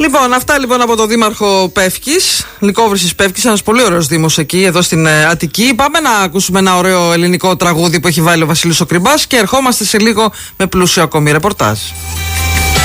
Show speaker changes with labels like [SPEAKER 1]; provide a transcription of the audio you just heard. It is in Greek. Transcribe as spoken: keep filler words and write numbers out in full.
[SPEAKER 1] Λοιπόν, αυτά λοιπόν από το Δήμαρχο Πεύκης, Λυκόβρησης Πεύκης, ένας πολύ ωραίος δήμος εκεί, εδώ στην ε, Αττική. Πάμε να ακούσουμε ένα ωραίο ελληνικό τραγούδι που έχει βάλει ο Βασίλης ο Κρυμπάς και ερχόμαστε σε λίγο με πλούσιο ακόμη ρεπορτάζ.